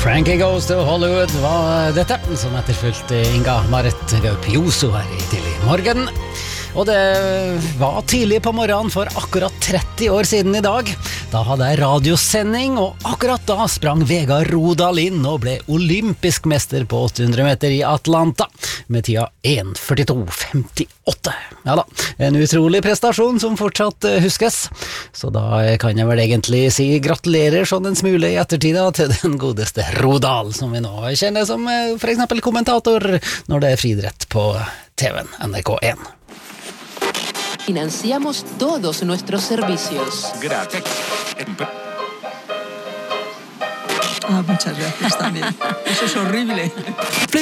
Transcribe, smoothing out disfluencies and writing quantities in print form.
Frankie Goes to Hollywood var dette, som etterfulgte Inga Marit Gaupioso her i tidlig morgen. Og det var tidlig på morgenen for akkurat 30 år siden i dag. Da hadde jeg radiosending, og akkurat da sprang Vegard Rodal inn og ble olympisk mester på 800 meter i Atlanta, med tida 1:42,58. Ja da, en utrolig prestasjon som fortsatt huskes. Så da kan jeg vel egentlig si gratulerer sånn en smule i ettertid til den godeste Rodal, som vi nå kjenner som for eksempel kommentator når det er friidrett på TV-en NRK1. Financiamos todos nuestros servicios. Gracias. Muchas gracias también. Eso es horrible.